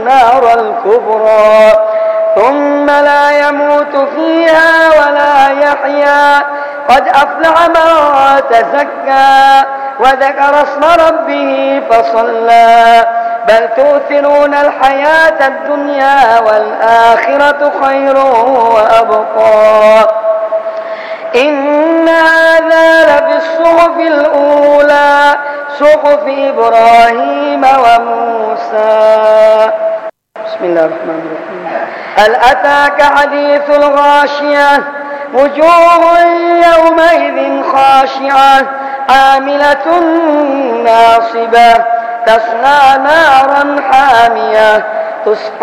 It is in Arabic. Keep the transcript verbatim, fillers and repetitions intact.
النار الكبرى ثم لا يموت فيها ولا يحيا قد أفلح من تزكى وذكر اسم ربه فصلى بل تؤثرون الحياة الدنيا والآخرة خير وأبقى إن هذا لفي الصحف الأولى صحف إبراهيم وموسى. بسم الله الرحمن الرحيم. هل أتاك حديث الغاشية وجوه يومئذ خاشعة عاملة ناصبة تصلى نارا حامية تسقى